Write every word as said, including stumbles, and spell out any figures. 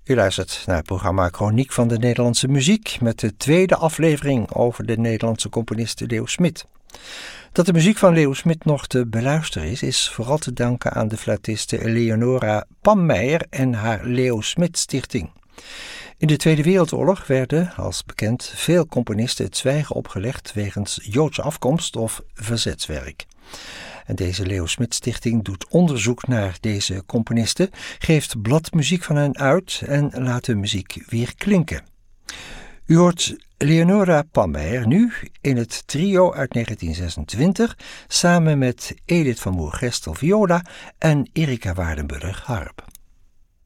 U luistert naar het programma Chroniek van de Nederlandse Muziek met de tweede aflevering over de Nederlandse componist Leo Smit. Dat de muziek van Leo Smit nog te beluisteren is, is vooral te danken aan de fluitiste Eleonora Pammeijer en haar Leo Smit Stichting. In de Tweede Wereldoorlog werden, als bekend, veel componisten het zwijgen opgelegd wegens Joodse afkomst of verzetswerk. En deze Leo Smit Stichting doet onderzoek naar deze componisten, geeft bladmuziek van hen uit en laat de muziek weer klinken. U hoort Eleonora Pammeijer nu in het trio uit negentien zesentwintig samen met Edith van Moer-Gestel viola en Erika Waardenburg harp.